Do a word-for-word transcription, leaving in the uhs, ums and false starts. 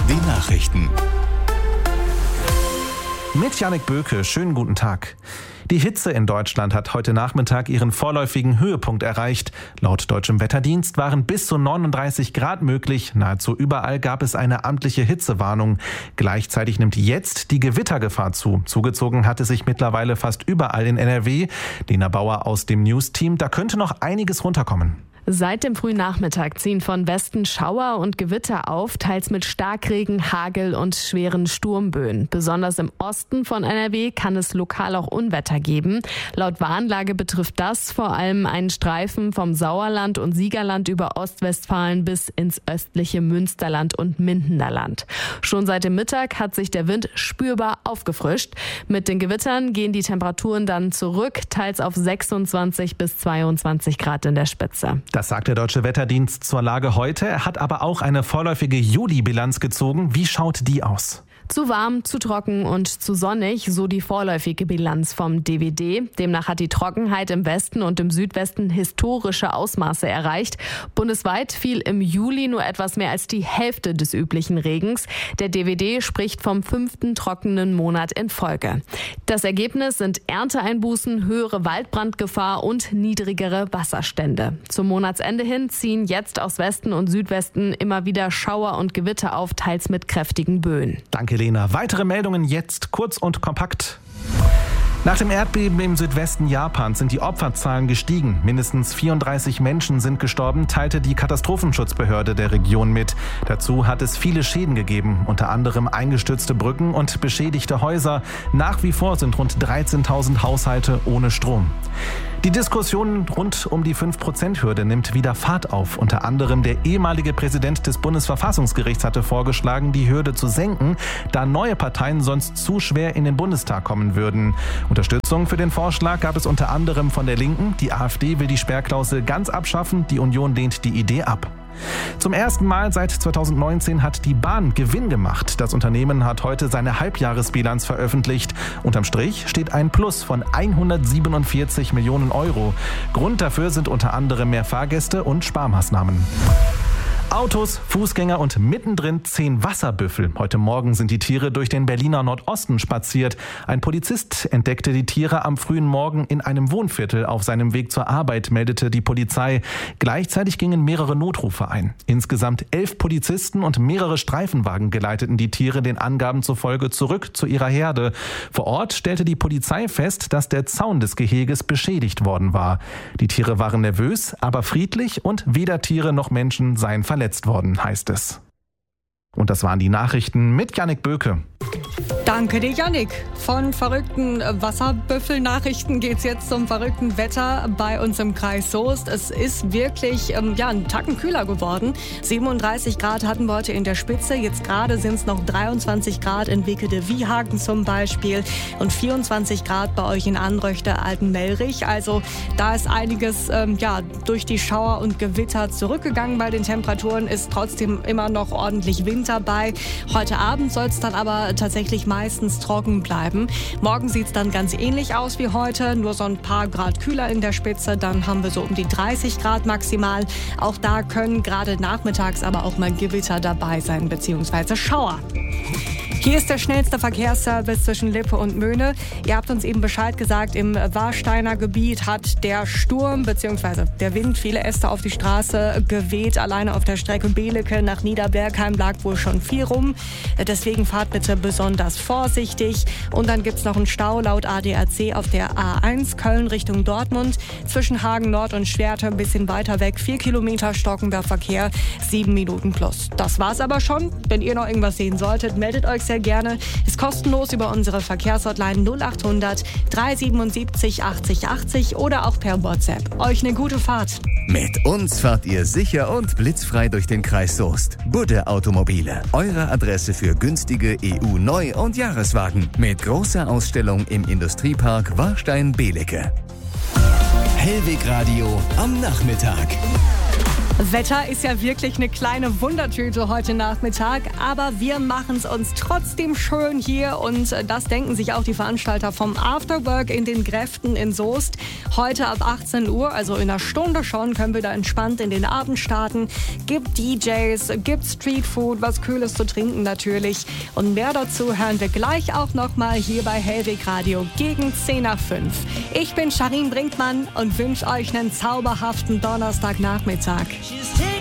Die Nachrichten. Mit Jannik Böke, schönen guten Tag. Die Hitze in Deutschland hat heute Nachmittag ihren vorläufigen Höhepunkt erreicht. Laut deutschem Wetterdienst waren bis zu neununddreißig Grad möglich. Nahezu überall gab es eine amtliche Hitzewarnung. Gleichzeitig nimmt jetzt die Gewittergefahr zu. Zugezogen hat es sich mittlerweile fast überall in N R W. Lena Bauer aus dem News-Team, da könnte noch einiges runterkommen. Seit dem frühen Nachmittag ziehen von Westen Schauer und Gewitter auf, teils mit Starkregen, Hagel und schweren Sturmböen. Besonders im Osten von N R W kann es lokal auch Unwetter geben. Laut Warnlage betrifft das vor allem einen Streifen vom Sauerland und Siegerland über Ostwestfalen bis ins östliche Münsterland und Mindenerland. Schon seit dem Mittag hat sich der Wind spürbar aufgefrischt. Mit den Gewittern gehen die Temperaturen dann zurück, teils auf sechsundzwanzig bis zweiundzwanzig Grad in der Spitze. Das sagt der Deutsche Wetterdienst zur Lage heute. Er hat aber auch eine vorläufige Juli-Bilanz gezogen. Wie schaut die aus? Zu warm, zu trocken und zu sonnig, so die vorläufige Bilanz vom D W D. Demnach hat die Trockenheit im Westen und im Südwesten historische Ausmaße erreicht. Bundesweit fiel im Juli nur etwas mehr als die Hälfte des üblichen Regens. Der D W D spricht vom fünften trockenen Monat in Folge. Das Ergebnis sind Ernteeinbußen, höhere Waldbrandgefahr und niedrigere Wasserstände. Zum Monatsende hin ziehen jetzt aus Westen und Südwesten immer wieder Schauer und Gewitter auf, teils mit kräftigen Böen. Danke, Lena. Weitere Meldungen jetzt kurz und kompakt. Nach dem Erdbeben im Südwesten Japans sind die Opferzahlen gestiegen. Mindestens vierunddreißig Menschen sind gestorben, teilte die Katastrophenschutzbehörde der Region mit. Dazu hat es viele Schäden gegeben, unter anderem eingestürzte Brücken und beschädigte Häuser. Nach wie vor sind rund dreizehntausend Haushalte ohne Strom. Die Diskussion rund um die fünf Prozent Hürde nimmt wieder Fahrt auf. Unter anderem der ehemalige Präsident des Bundesverfassungsgerichts hatte vorgeschlagen, die Hürde zu senken, da neue Parteien sonst zu schwer in den Bundestag kommen würden. Unterstützung für den Vorschlag gab es unter anderem von der Linken. Die AfD will die Sperrklausel ganz abschaffen, die Union lehnt die Idee ab. Zum ersten Mal seit zweitausendneunzehn hat die Bahn Gewinn gemacht. Das Unternehmen hat heute seine Halbjahresbilanz veröffentlicht. Unterm Strich steht ein Plus von hundertsiebenundvierzig Millionen Euro. Grund dafür sind unter anderem mehr Fahrgäste und Sparmaßnahmen. Autos, Fußgänger und mittendrin zehn Wasserbüffel. Heute Morgen sind die Tiere durch den Berliner Nordosten spaziert. Ein Polizist entdeckte die Tiere am frühen Morgen in einem Wohnviertel auf seinem Weg zur Arbeit, meldete die Polizei. Gleichzeitig gingen mehrere Notrufe ein. Insgesamt elf Polizisten und mehrere Streifenwagen geleiteten die Tiere den Angaben zufolge zurück zu ihrer Herde. Vor Ort stellte die Polizei fest, dass der Zaun des Geheges beschädigt worden war. Die Tiere waren nervös, aber friedlich und weder Tiere noch Menschen seien verletzt. verletzt worden, heißt es. Und das waren die Nachrichten mit Jannik Böke. Danke dir, Jannik. Von verrückten Wasserbüffel-Nachrichten geht's jetzt zum verrückten Wetter bei uns im Kreis Soest. Es ist wirklich ähm, ja, ein Tacken kühler geworden. siebenunddreißig Grad hatten wir heute in der Spitze. Jetzt gerade sind es noch dreiundzwanzig Grad in Wickede-Wiehagen zum Beispiel und vierundzwanzig Grad bei euch in Anröchte, Altenmelrich. Also da ist einiges ähm, ja, durch die Schauer und Gewitter zurückgegangen bei den Temperaturen. Ist trotzdem immer noch ordentlich Wind dabei. Heute Abend soll es dann aber tatsächlich meistens trocken bleiben. Morgen sieht es dann ganz ähnlich aus wie heute, nur so ein paar Grad kühler in der Spitze. Dann haben wir so um die dreißig Grad maximal. Auch da können gerade nachmittags aber auch mal Gewitter dabei sein, beziehungsweise Schauer. Hier ist der schnellste Verkehrsservice zwischen Lippe und Möhne. Ihr habt uns eben Bescheid gesagt, im Warsteiner Gebiet hat der Sturm bzw. der Wind viele Äste auf die Straße geweht. Alleine auf der Strecke Belecke nach Niederbergheim lag wohl schon viel rum. Deswegen fahrt bitte besonders vorsichtig. Und dann gibt es noch einen Stau laut A D A C auf der A eins Köln Richtung Dortmund. Zwischen Hagen Nord und Schwerte ein bisschen weiter weg. Vier Kilometer stockender Verkehr, sieben Minuten plus. Das war's aber schon. Wenn ihr noch irgendwas sehen solltet, meldet euch sehr gerne. Ist kostenlos über unsere Verkehrshotline null achthundert dreihundertsiebenundsiebzig achtzig achtzig oder auch per WhatsApp. Euch eine gute Fahrt. Mit uns fahrt ihr sicher und blitzfrei durch den Kreis Soest. Budde Automobile, eure Adresse für günstige E U-Neu- und Jahreswagen. Mit großer Ausstellung im Industriepark Warstein-Belecke. Hellweg Radio am Nachmittag. Wetter ist ja wirklich eine kleine Wundertüte heute Nachmittag, aber wir machen es uns trotzdem schön hier und das denken sich auch die Veranstalter vom Afterwork in den Gräften in Soest. Heute ab achtzehn Uhr, also in einer Stunde schon, können wir da entspannt in den Abend starten. Gibt D Js, gibt Streetfood, was Kühles zu trinken natürlich und mehr dazu hören wir gleich auch nochmal hier bei Hellweg Radio gegen zehn nach fünf. Ich bin Charin Brinkmann und wünsche euch einen zauberhaften Donnerstagnachmittag.